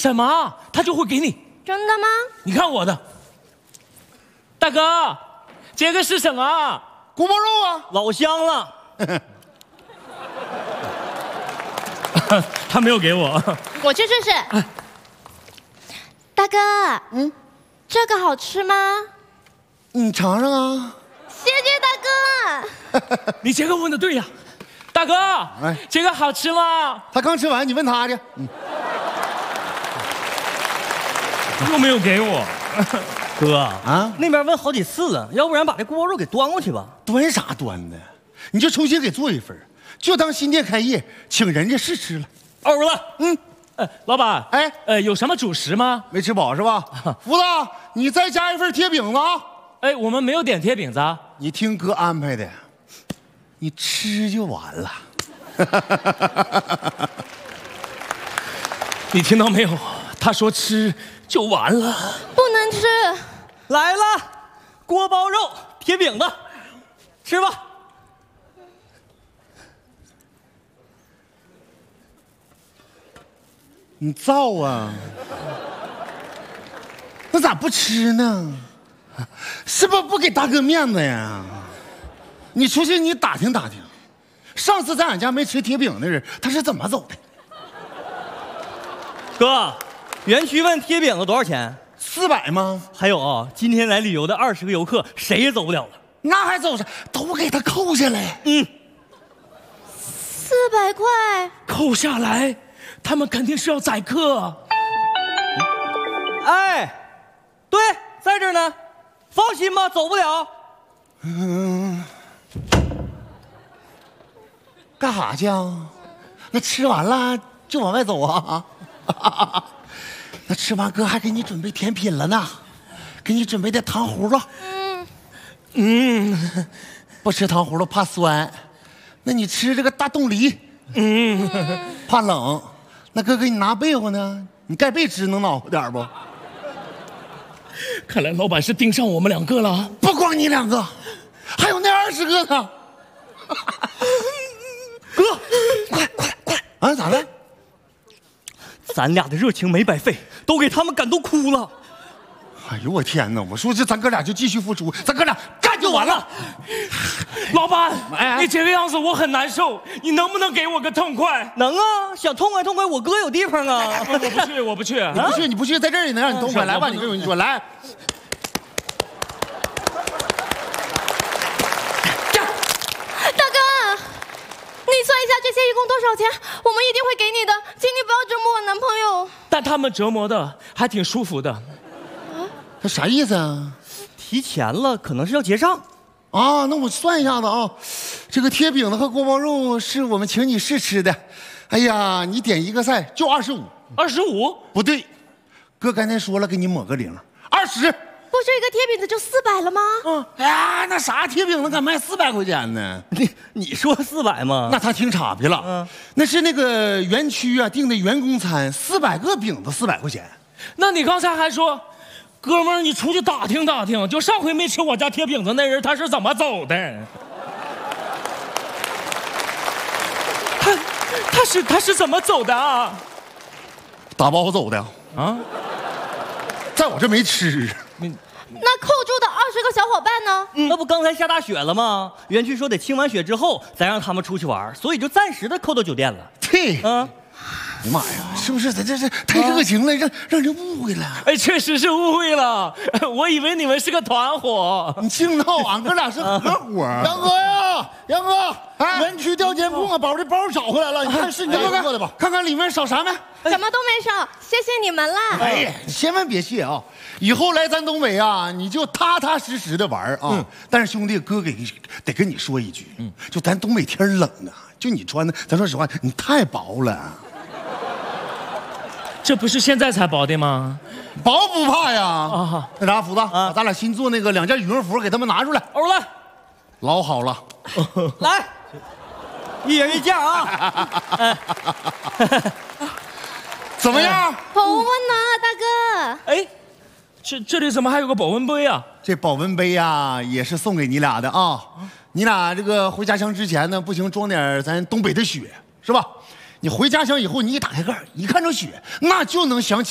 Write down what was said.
什么，他就会给你。 真的吗？ 你看我的，大哥，这个是什么？ 锅包肉啊， 老香了。 他没有给我。 我去试试。大哥，这个好吃吗？ 你尝尝啊。 谢谢大哥。 你这个问的对呀，大哥，这个好吃吗？ 他刚吃完，你问他去。 又没有给我。 哥啊，那边问好几次了，要不然把这锅包肉给端过去吧。 端啥端的？你就重新给做一份，就当新店开业，请人家试吃了。 欧了，老板，有什么主食吗？ 没吃饱是吧？福子，你再加一份贴饼子啊。 我们没有点贴饼子啊。 你听哥安排的，你吃就完了。 你听到没有？他说吃就完了， 不能吃。 来了，锅包肉、贴饼子，吃吧。 你造啊？那咋不吃呢？是不是不给大哥面子呀？你出去你打听打听，上次在俺家没吃贴饼的人他是怎么走的？ 哥，园区问贴饼子多少钱 ？400吗？ 还有啊，今天来旅游的20个游客谁也走不了了。 那还走啥？都给他扣下来。 400块扣下来，他们肯定是要宰客。 对，在这儿呢，放心吧，走不了。 干啥去啊？那吃完了就往外走啊？那吃完哥还给你准备甜品了呢，给你准备的糖葫芦。不吃糖葫芦怕酸，那你吃这个大冻梨。怕冷，那哥给你拿被窝呢，你盖被吃能暖和点不？ 看来老板是盯上我们2个了。 不光你2个，还有那20个呢。 哥，快！ 啊，咋了？ 咱俩的热情没白费，都给他们感动哭了。 哎呦我天哪！我说这咱哥俩就继续付出，咱哥俩干就完了。 老板，你这个样子我很难受，你能不能给我个痛快？ 能啊，想痛快痛快，我哥有地方啊。 我不去。 你不去，在这儿也能让你痛快。来吧，你跟我说来。 大哥，你算一下这些一共多少钱，我们一定会给你的，请你不要折磨我男朋友。 但他们折磨的还挺舒服的。 他啥意思啊？ 提前了，可能是要结账。 啊，那我算一下子啊，这个贴饼子和锅包肉是我们请你试吃的。哎呀，你点一个菜就25。 25？ 不对，哥刚才说了，给你抹个0，20。 不是一个贴饼子就400了吗？ 哎呀，那啥贴饼子敢卖400块钱呢？ 你说400吗？ 那他听岔劈了。那是那个园区啊订的员工餐，400个饼子400块钱。 那你刚才还说，哥们儿，你出去打听打听，就上回没吃我家贴饼子那人他是怎么走的？他是怎么走的啊？ 打包走的啊， 在我这没吃。 那扣住的20个小伙伴呢？ 那不刚才下大雪了吗？园区说得清完雪之后再让他们出去玩，所以就暂时的扣到酒店了。 嘿，哎呀妈呀，是不是咱这是太热情了，让人误会了？ 确实是误会了，我以为你们是个团伙。 你净闹，俺哥俩是合伙。 杨哥呀，杨哥，园区调监控啊，把我这包找回来了，你看是你家做的吧？ 看看里面少啥没？ 什么都没少，谢谢你们啦。 哎呀，千万别谢啊！以后来咱东北啊，你就踏踏实实的玩啊。但是兄弟，哥得跟你说一句，就咱东北天冷啊，就你穿的，咱说实话，你太薄了。 这不是现在才薄的吗？ 薄不怕呀。 啊， 那啥，福子，把咱俩新做那个2件羽绒服给他们拿出来。 欧来， 老好了， 来，一人一件啊。 怎么样？ 保温呢，大哥。 哎，这里怎么还有个保温杯啊？ 这保温杯呀，也是送给你俩的啊。你俩这个回家乡之前呢，不行装点咱东北的雪，是吧？你回家乡以后，你一打开盖，一看着雪，那就能想起